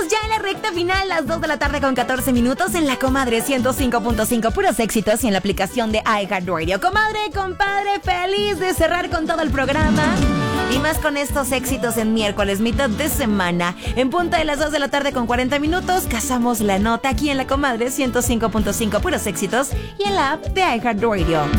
Estamos ya en la recta final, las 2 de la tarde con 14 minutos en la Comadre 105.5, puros éxitos y en la aplicación de iHeartRadio. Comadre, compadre, feliz de cerrar con todo el programa. Y más con estos éxitos en miércoles, mitad de semana. En punta de las 2 de la tarde con 40 minutos, cazamos la nota aquí en la Comadre 105.5, puros éxitos y en la app de iHeartRadio.